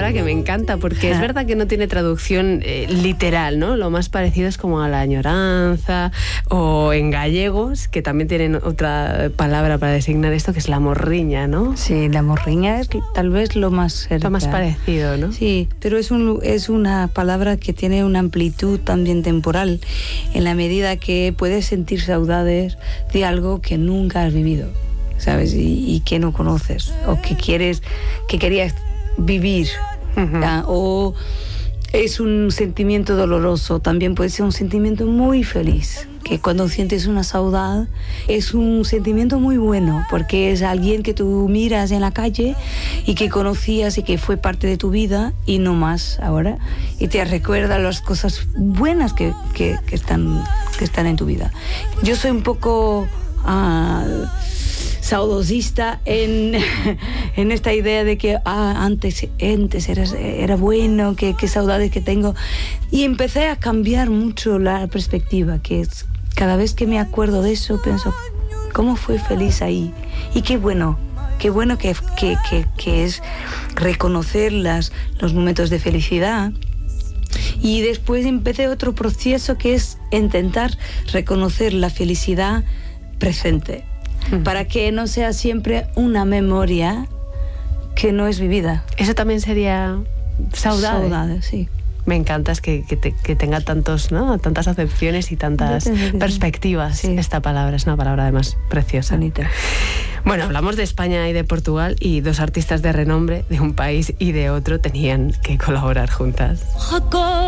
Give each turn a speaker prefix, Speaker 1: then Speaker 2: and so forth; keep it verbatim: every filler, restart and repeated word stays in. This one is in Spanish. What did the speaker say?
Speaker 1: verdad que me encanta, porque es verdad que no tiene traducción eh, literal, ¿no? Lo más parecido es como a la añoranza, o en gallegos, que también tienen otra palabra para designar esto, que es la morriña, ¿no?
Speaker 2: Sí, la morriña es tal vez lo más cerca.
Speaker 1: Lo más parecido, ¿no?
Speaker 2: Sí, pero es, un, es una palabra que tiene una amplitud también temporal, en la medida que puedes sentir saudades de algo que nunca has vivido, ¿sabes? Y, y que no conoces, o que quieres, que querías vivir, uh-huh. ¿ya? O es un sentimiento doloroso, también puede ser un sentimiento muy feliz, que cuando sientes una saudade es un sentimiento muy bueno, porque es alguien que tú miras en la calle y que conocías y que fue parte de tu vida y no más ahora, y te recuerda las cosas buenas que, que, que, están, que están en tu vida. Yo soy un poco uh, saudosista en, en esta idea de que ah, antes, antes era, era bueno, que, que saudades que tengo, y empecé a cambiar mucho la perspectiva, que es cada vez que me acuerdo de eso pienso cómo fue feliz ahí, y qué bueno, qué bueno que, que, que, que es reconocer las, los momentos de felicidad. Y después empecé otro proceso que es intentar reconocer la felicidad presente, uh-huh. para que no sea siempre una memoria que no es vivida.
Speaker 1: Eso también sería saudade.
Speaker 2: Saudade, sí.
Speaker 1: Me encanta es que, que, te, que tenga tantos, ¿no? tantas acepciones y tantas perspectivas. Sí. Esta palabra es una palabra además preciosa.
Speaker 2: Bonita.
Speaker 1: Bueno, hablamos de España y de Portugal, y dos artistas de renombre de un país y de otro tenían que colaborar juntas.